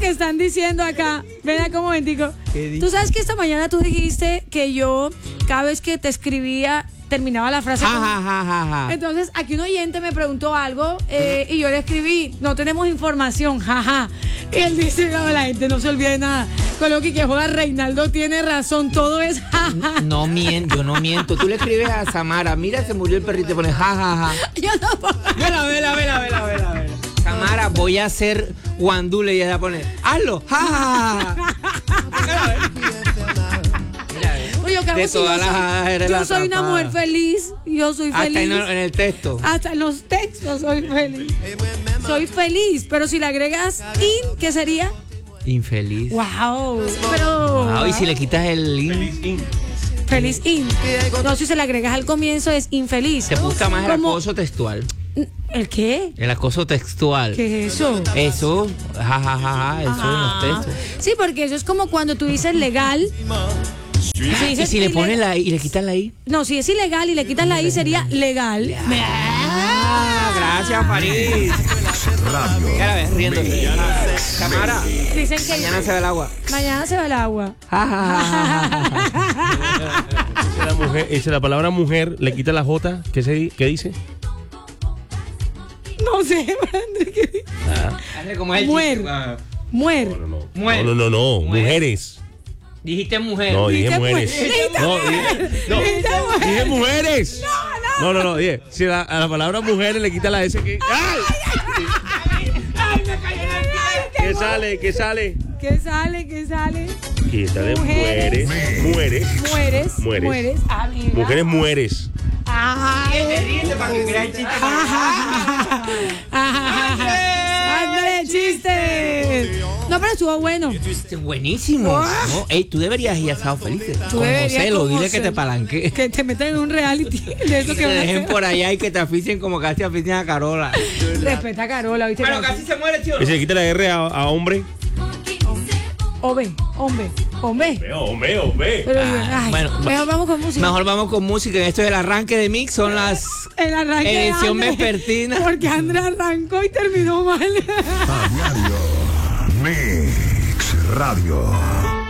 que están diciendo acá. Ven acá un momentico. Tú sabes que esta mañana tú dijiste que yo, cada vez que te escribía, terminaba la frase con... Entonces, aquí un oyente me preguntó algo y yo le escribí, no tenemos información, jaja. Y él dice, no, la gente no se olvida de nada. Con lo que joda, Reinaldo tiene razón, todo es jaja. No miento, yo no miento. Tú le escribes a Samara, mira, se murió el perrito, y te pones jajaja. Yo no puedo. Vela. Samara, voy a hacer guandule y ella pone, hazlo, jajaja. De todas las hadas eres la yo soy una mujer feliz, yo soy feliz. Hasta en el texto. Hasta en los textos soy feliz. Soy feliz, pero si le agregas in, ¿qué sería? Infeliz. Wow, pero... Wow, y si le quitas el in. Feliz in. No, si se le agregas al comienzo es infeliz. Te gusta más el acoso textual. ¿El qué? El acoso textual. ¿Qué es eso? Eso, jajaja, eso en los textos. Sí, porque eso es como cuando tú dices legal. ¿Y si le pones la I y le quitas la I? No, si es ilegal y le quitas la I sería legal. Gracias, París. Ya la ves, riéndose. Samara, dicen que mañana se va el agua. Mañana se va el agua. Dice la palabra mujer, le quita la J. ¿Qué dice? No sé, ¿Cómo es el muer. Muer. No. Mujeres. Dijiste mujer. No, dije mujeres. Dije mujeres. No. Dije, si a la palabra mujeres le quita la S que... ¡Ay! ¿Qué sale? ¿Qué sale? Quítale mujeres. Mujeres mueres. Ríete para que crea el chiste. ¡Ándale, chiste! No, pero estuvo bueno. Buenísimo. No, tú deberías ir a Sábado Felices. Conocelo, dile que te palanque. Que te metan en un reality de eso que te dejen por allá y que te aficien como casi afician a Carola. Respeta a Carola, ¿viste? Pero casi se muere, tío. Y se le quita la R a hombre. Hombre. Pero, bueno, mejor vamos con música. Mejor vamos con música. Esto es el arranque de Mix. Son las edición vespertina. Porque Andrea arrancó y terminó mal. A diario. Mix Radio.